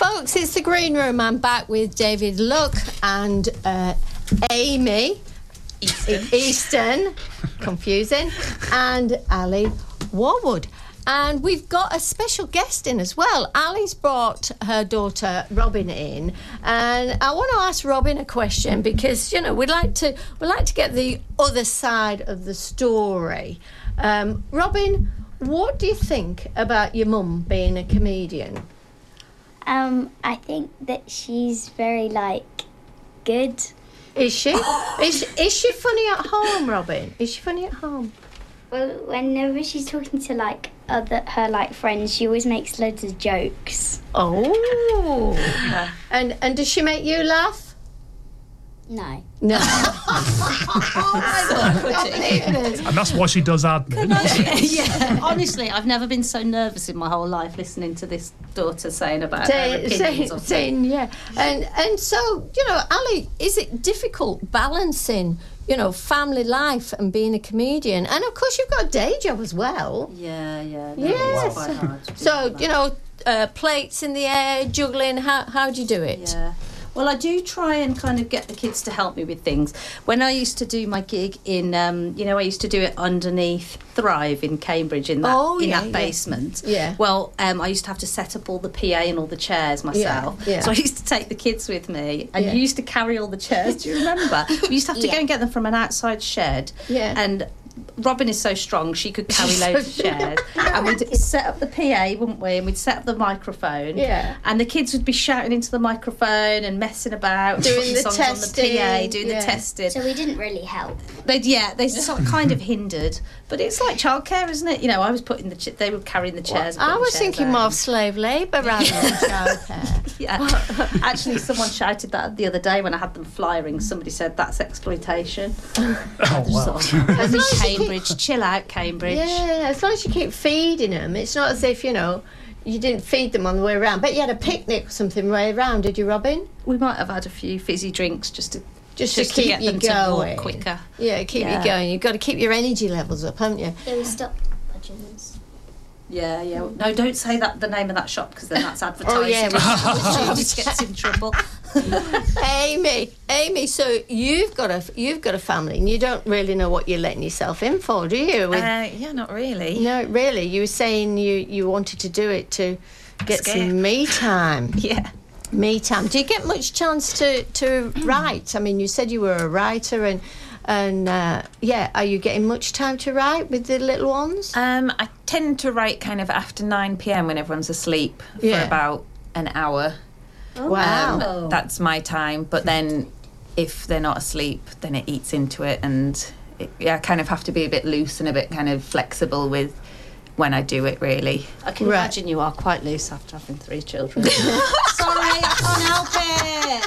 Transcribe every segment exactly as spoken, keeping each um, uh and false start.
Folks, it's the Green Room. I'm back with David Luck and uh, Amy Easton. Easton, confusing, and Ali Warwood. And we've got a special guest in as well. Ali's brought her daughter Robin in, and I want to ask Robin a question because you know we'd like to we'd like to get the other side of the story. Um, Robin, what do you think about your mum being a comedian? Um, I think that she's very like good. Is she? is is she funny at home, Robin? Is she funny at home? Well, whenever she's talking to like other her like friends, she always makes loads of jokes. Oh, and and does she make you laugh? No. No. And that's why she does admin. Yeah, honestly, I've never been so nervous in my whole life listening to this daughter saying about Say- her opinions. say- of saying, yeah, and and so you know, Ali, is it difficult balancing, you know, family life and being a comedian, and of course you've got a day job as well. Yeah, yeah. No, Yes. it's quite hard to do So that. you know, uh, plates in the air, juggling. How how do you do it? Yeah. Well, I do try and kind of get the kids to help me with things. When I used to do my gig in, um, you know, I used to do it underneath Thrive in Cambridge in that Oh, in yeah, that yeah. basement. Yeah. Well, um, I used to have to set up all the P A and all the chairs myself. yeah. So I used to take the kids with me, and Yeah. you used to carry all the chairs. Do you remember? We used to have to Yeah. go and get them from an outside shed. Yeah. And Robin is so strong, she could carry She's loads of so- chairs. And we'd set up the P A, wouldn't we? And we'd set up the microphone. Yeah. And the kids would be shouting into the microphone and messing about, Doing putting the songs on the P A, testing, doing yeah. the testing. So we didn't really help. They'd, yeah, they sort of kind of hindered. But it's like childcare, isn't it? You know, I was putting the, ch- they were carrying the chairs. I putting was chairs thinking out. more of slave labour rather than childcare. Yeah. Actually, someone shouted that the other day when I had them flyering. Somebody said that's exploitation. Oh, wow. Sort of, As long as you keep- Cambridge, chill out, Cambridge. Yeah, as long as you keep feeding them, it's not as if you know you didn't feed them on the way around. But you had a picnic or something way around, did you, Robin? We might have had a few fizzy drinks just to Just, just to to keep get you them to going. walk quicker. Yeah, keep Yeah. you going. You've got to keep your energy levels up, haven't you? It was stop budgeons. Yeah, yeah. No, don't say that the name of that shop because then that's advertising. Oh, yeah, we- Which gets in trouble. Amy, Amy. So you've got a you've got a family, and you don't really know what you're letting yourself in for, do you? With- Uh, yeah, not really. no, really. You were saying you you wanted to do it to get Escape. some me time. Yeah. Me time. Do you get much chance to, to write? I mean, you said you were a writer, and and uh, yeah, are you getting much time to write with the little ones? Um, I tend to write kind of after nine p.m. when everyone's asleep Yeah. for about an hour. Wow. Um, that's my time. But then if they're not asleep, then it eats into it. And it, yeah, I kind of have to be a bit loose and a bit kind of flexible with when I do it, really. I can Right. imagine you are quite loose after having three children. Sorry, I can't help it.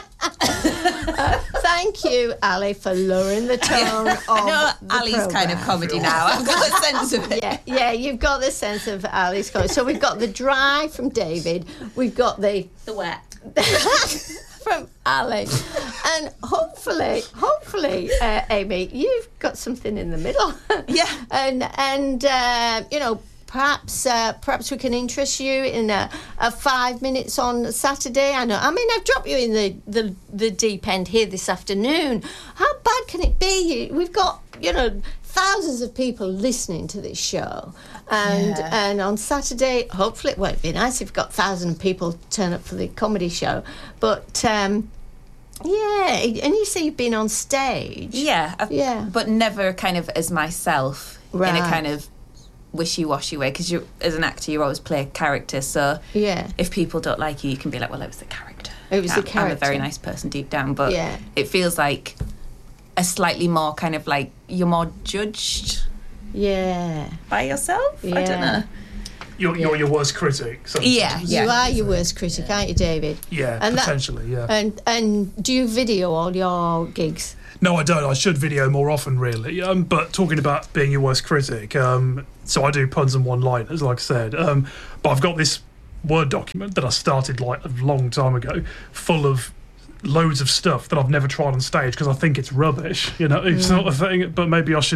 Thank you, Ali, for lowering the tone of I know the Ali's kind of programme. comedy now. I've got a sense of it. Yeah, yeah, you've got the sense of Ali's comedy. So we've got the dry from David, we've got the The wet. from Ali, and hopefully, hopefully, uh, Amy, you've got something in the middle. Yeah. and and uh, you know, perhaps uh, perhaps we can interest you in a, a five minutes on Saturday. I know. I mean, I've dropped you in the, the the deep end here this afternoon. How bad can it be? We've got, you know, thousands of people listening to this show, and Yeah. and on Saturday, hopefully, well, it'd be nice if we've got thousand people turn up for the comedy show, but. Um, yeah, and you say you've been on stage. Yeah. I've- Yeah. But never kind of as myself in Right. a kind of wishy-washy way, because you, as an actor, you always play a character. So Yeah. if people don't like you, you can be like, well, it was the character. It was the I'm, I'm a character. very nice person deep down, but Yeah. it feels like a slightly more kind of like you're more judged Yeah. by yourself. I Yeah. don't know. You're, you're your worst critic. sometimes. Yeah, yeah. You are your worst critic, aren't you, David? Yeah, And that- potentially, yeah. And and do you video all your gigs? No, I don't. I should video more often, really. Um, but talking about being your worst critic, um, so I do puns and one-liners, like I said. Um, but I've got this Word document that I started like a long time ago, full of loads of stuff that I've never tried on stage because I think it's rubbish, you know, Mm. sort of thing. But maybe I should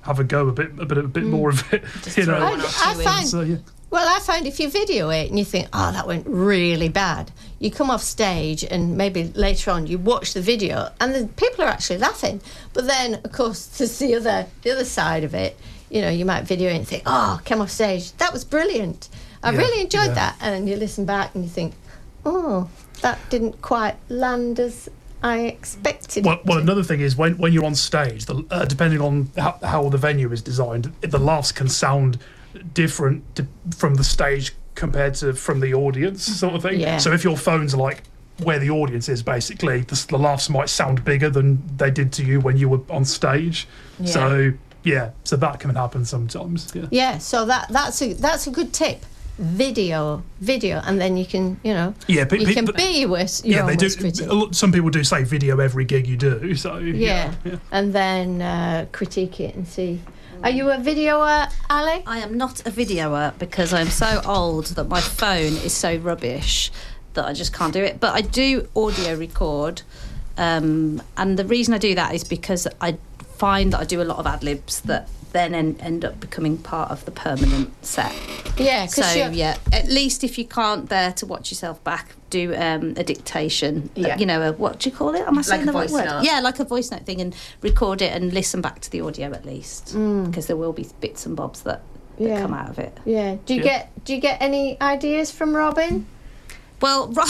have a go a bit, a bit, a bit more of it. Just You throw know. one or I two in. find- So yeah. Well, I find if you video it and you think, oh, that went really bad, you come off stage and maybe later on you watch the video and the people are actually laughing. But then, of course, there's the other, the other side of it. You know, you might video it and think, oh, came off stage, that was brilliant. I Yeah, really enjoyed yeah. that. And then you listen back and you think, oh, that didn't quite land as I expected Well, it well, to. another thing is when, when you're on stage, the, uh, depending on how, how the venue is designed, the laughs can sound different to, from the stage compared to from the audience, sort of thing. Yeah. So if your phone's like where the audience is, basically, the, the laughs might sound bigger than they did to you when you were on stage. Yeah. So yeah, so that can happen sometimes. Yeah. Yeah, so that that's a that's a good tip. Video, video, and then you can, you know, Yeah, but, you but- can but- be your worst, your yeah, own they do. worst critic. a lot- Some people do say video every gig you do. So Yeah, yeah. and then uh, critique it and see. Are you a videoer, Ali? I am not a videoer because I'm so old that my phone is so rubbish that I just can't do it. But I do audio record, um, and the reason I do that is because I find that I do a lot of ad libs that then en- end up becoming part of the permanent set. Yeah, So because yeah, at least if you can't bear to watch yourself back, do um, a dictation. uh, Yeah. You know, a, what do you call it? Am I saying a the right voice word? note. Yeah, like a voice note thing, and record it and listen back to the audio at least, Mm. because there will be bits and bobs that, that Yeah. come out of it. yeah. Do you Yeah. get do you get any ideas from Robin? Well, Ro-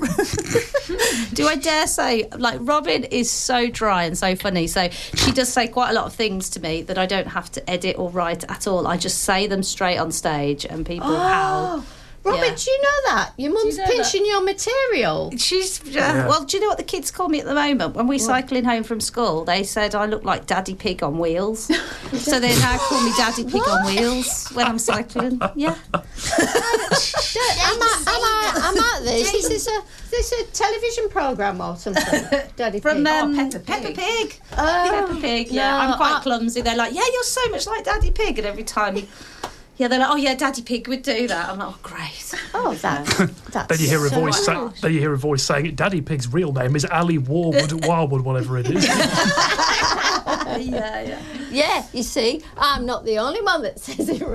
do I dare say, like, Robin is so dry and so funny. So she does say quite a lot of things to me that I don't have to edit or write at all. I just say them straight on stage, and people howl. Robin, Yeah. do you know that your mum's know that? pinching your material? She's uh, Yeah. well. Do you know what the kids call me at the moment? When we're cycling home from school, they said I look like Daddy Pig on wheels. So they now call me Daddy Pig on wheels when I'm cycling. Yeah. Am I am I am I this? Is this a is this a television program or something? Daddy From Pig. um, Peppa Pig. Peppa Pig. Oh, Peppa Pig. Yeah, no, I'm quite I- clumsy. They're like, yeah, you're so much like Daddy Pig, and every time. Yeah, they're like, oh yeah, Daddy Pig would do that. I'm like, oh great. Oh, that's that's. Then you hear a so voice. Say, nice. then you hear a voice saying, it. "Daddy Pig's real name is Ali Warwood, Wildwood, whatever it is." yeah, yeah. Yeah, you see, I'm not the only one that says it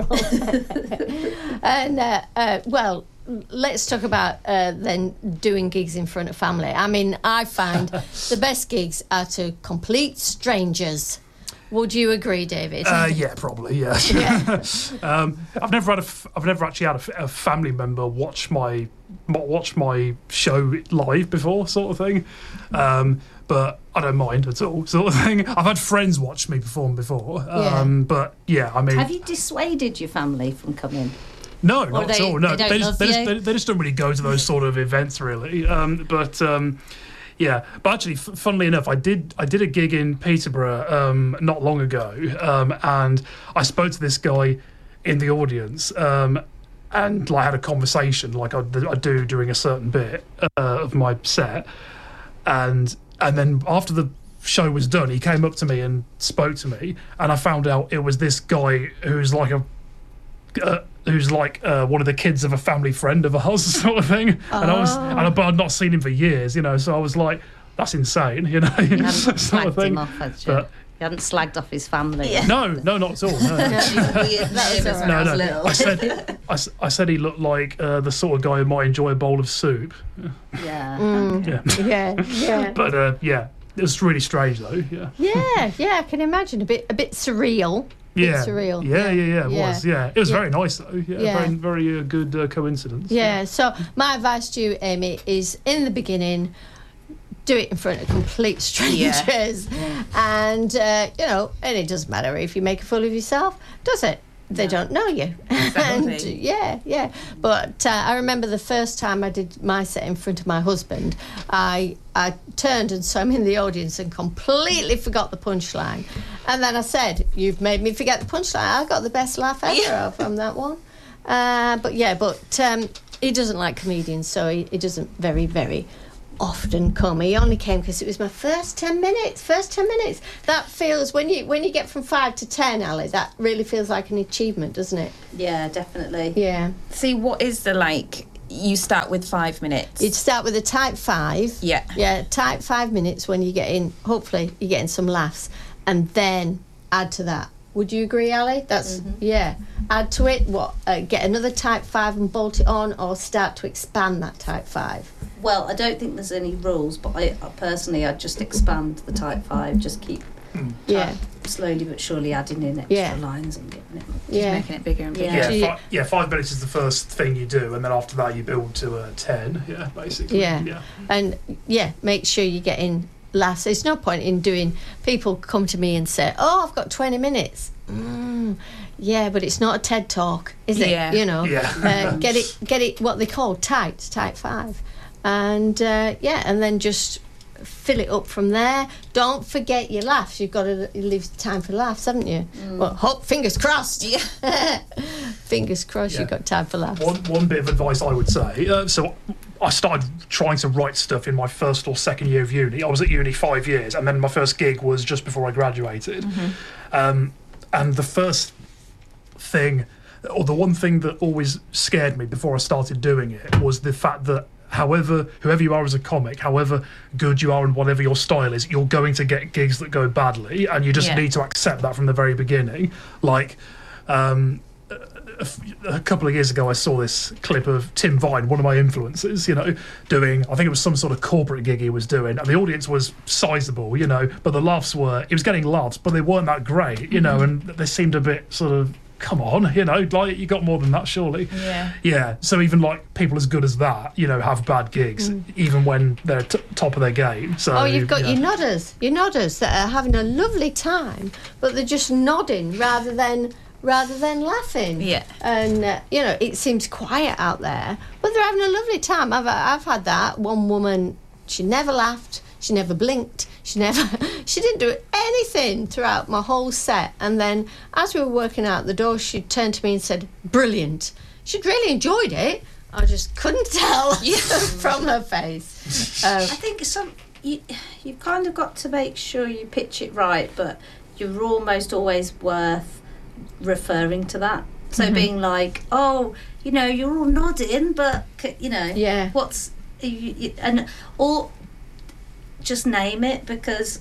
wrong. and uh, uh, well, let's talk about uh, then doing gigs in front of family. I mean, I find the best gigs are to complete strangers. Would you agree, David? Uh, yeah, probably. Yeah. Yeah. um, I've never had a. F- I've never actually had a, f- a family member watch my mo- watch my show live before, sort of thing. Um, but I don't mind at all, sort of thing. I've had friends watch me perform before. Um, But yeah, I mean, Have you dissuaded your family from coming? no, not they- at all. No, they don't just, love they, just, you? they, they just don't really go to those sort of events, really. Um, but. Um, Yeah, but actually, f- funnily enough, I did I did a gig in Peterborough um, not long ago, um, and I spoke to this guy in the audience, um, and like had a conversation like I, I do during a certain bit uh, of my set, and and then after the show was done, he came up to me and spoke to me, and I found out it was this guy who's like a. Uh, who's like uh, one of the kids of a family friend of ours, sort of thing. And I was, and I, but I'd not seen him for years, you know. So I was like, "That's insane," you know, You hadn't sort slagged of thing. him off, had you? But You hadn't slagged off his family. Yeah. no, no, not at all. No, Weird neighbours when no, I was no. little. I said, I, s- I said he looked like uh, the sort of guy who might enjoy a bowl of soup. Yeah. Mm, Yeah, yeah, yeah, but uh, yeah, it was really strange though. Yeah, yeah, yeah. I can imagine a bit, a bit surreal. Bit yeah, surreal. Yeah, yeah, yeah. It Yeah. was. Yeah, it was Yeah. very nice though. Yeah, Yeah. very, very uh, good uh, coincidence. Yeah. So my advice to you, Amy, is in the beginning, do it in front of complete strangers, and uh, you know, and it doesn't matter if you make a fool of yourself, does it? They don't know you. and Exactly. yeah, yeah. But uh, I remember the first time I did my set in front of my husband, I I turned and saw him in the audience and completely forgot the punchline. And then I said, "You've made me forget the punchline. I got the best laugh ever from that one." Uh, but yeah, but um, he doesn't like comedians, so he, he doesn't very, very often come. He only came because it was my first ten minutes. First ten minutes. That feels when you when you get from five to ten, Ali. That really feels like an achievement, doesn't it? Yeah, definitely. Yeah. See, what is the like? You start with five minutes. You'd start with a type five. Yeah. Yeah, type five minutes when you get in. Hopefully, you're getting some laughs, and then add to that Would you agree, Ali? That's yeah. Add to it what? Uh, get another Type Five and bolt it on, or start to expand that Type Five. Well, I don't think there's any rules, but I, I personally, I'd just expand the Type Five. Just keep Yeah, slowly but surely adding in extra Yeah. lines and getting it. Just yeah. making it bigger and bigger. Yeah. Yeah, Yeah. fi- yeah, five minutes is the first thing you do, and then after that you build to a ten. Yeah, basically. Yeah. yeah. And yeah, make sure you get in last. There's no point in doing. People come to me and say, "Oh, I've got twenty minutes." Mm, yeah, but it's not a TED talk, is it? Yeah. You know, Yeah. uh, get it, get it. What they call tight, Type Five, and uh, yeah, and then just fill it up from there. Don't forget your laughs. You've got to leave time for laughs, haven't you? Well, hope, fingers crossed. Yeah. Fingers crossed, Yeah. you've got time for laughs. One one bit of advice I would say. Uh, so I started trying to write stuff in my first or second year of uni. I was at uni five years, and then my first gig was just before I graduated. Um, and the first thing, or the one thing that always scared me before I started doing it, was the fact that however, whoever you are as a comic, however good you are and whatever your style is, you're going to get gigs that go badly, and you just Yeah. need to accept that from the very beginning. Like, um, a, a couple of years ago, I saw this clip of Tim Vine, one of my influences, you know, doing, I think it was some sort of corporate gig he was doing, and the audience was sizable, you know, but the laughs were, he was getting laughs, but they weren't that great, you know, and they seemed a bit sort of, come on, you know, like, you got more than that, surely. Yeah. Yeah, so even like people as good as that, you know, have bad gigs, even when they're t- top of their game. So Oh, you've got yeah. your nodders, your nodders that are having a lovely time, but they're just nodding rather than rather than laughing. Yeah. And uh, you know, it seems quiet out there, but they're having a lovely time. I've I've had that. One woman, she never laughed, she never blinked, she never, she didn't do anything throughout my whole set. And then as we were working out the door, she turned to me and said, "Brilliant." She'd really enjoyed it. I just couldn't tell from her face. Um, I think some you you've kind of got to make sure you pitch it right, but you're almost always worth referring to that. So being like, oh, you know, you're all nodding, but c- you know, Yeah. what's you, you, and or just name it, because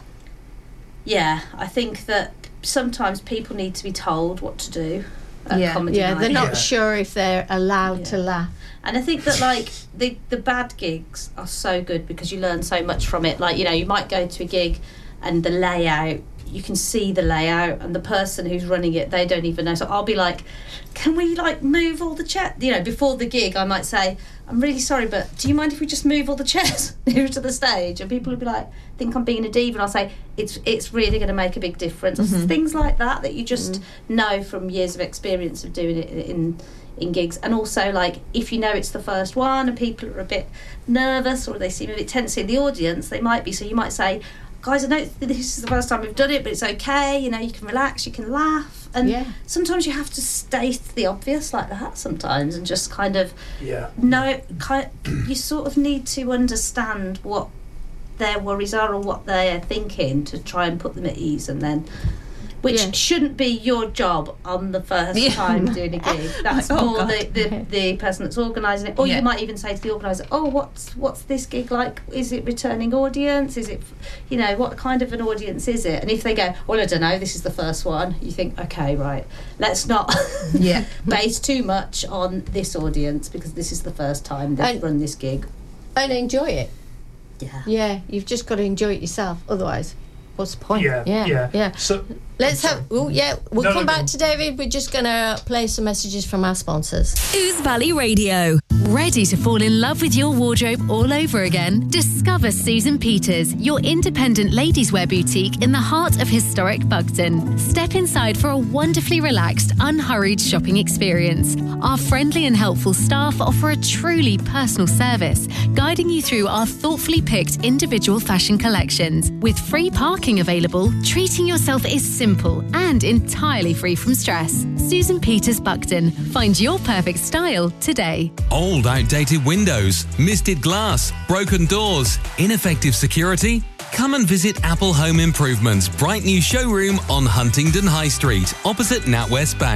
yeah, I think that sometimes people need to be told what to do at Yeah. comedy yeah, night. they're not Yeah. sure if they're allowed to Yeah. laugh. And I think that like the the bad gigs are so good because you learn so much from it. Like, you know, you might go to a gig and the layout, you can see the layout, and the person who's running it, they don't even know. So I'll be like, can we like move all the chairs? You know, before the gig I might say, I'm really sorry, but do you mind if we just move all the chairs nearer to the stage? And people will be like, think I'm being a diva, and I'll say, it's it's really going to make a big difference. Things like that that you just know from years of experience of doing it in in gigs. And also, like, if you know it's the first one and people are a bit nervous or they seem a bit tense in the audience, they might be, so you might say, guys, I know this is the first time we've done it, but it's okay, you know, you can relax, you can laugh. And Yeah. sometimes you have to state the obvious like that sometimes, and just kind of Yeah. know, kind you sort of need to understand what their worries are or what they're thinking to try and put them at ease, and then which Yeah. shouldn't be your job on the first Yeah. time doing a gig. That's Oh, more God. the, the, the person that's organising it. Or Yeah. you might even say to the organiser, oh, what's what's this gig like? Is it returning audience? Is it, you know, what kind of an audience is it? And if they go, well, I don't know, this is the first one, you think, okay, right, let's not Yeah. base too much on this audience because this is the first time they've And- run this gig. And enjoy it. Yeah. Yeah, you've just got to enjoy it yourself. Otherwise, what's the point? Yeah, yeah, yeah. yeah. So Let's have. Oh, yeah. We'll No, come no, back no. to David. We're just going to play some messages from our sponsors. Ooze Valley Radio. Ready to fall in love with your wardrobe all over again? Discover Susan Peters, your independent ladies' wear boutique in the heart of historic Bugden. Step inside for a wonderfully relaxed, unhurried shopping experience. Our friendly and helpful staff offer a truly personal service, guiding you through our thoughtfully picked individual fashion collections. With free parking available, treating yourself is simple and entirely free from stress. Susan Peters Buckton. Find your perfect style today. Old, outdated windows, misted glass, broken doors, ineffective security? Come and visit Apple Home Improvements' bright new showroom on Huntingdon High Street, opposite NatWest Bank.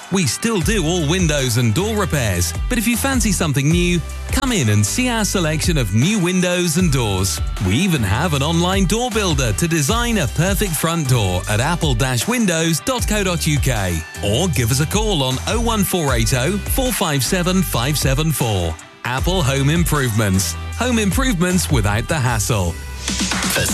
We still do all windows and door repairs, but if you fancy something new, come in and see our selection of new windows and doors. We even have an online door builder to design a perfect front door at apple dash windows dot co dot uk, or give us a call on oh one four eight oh, four five seven, five seven four. Apple Home Improvements. Home improvements without the hassle. For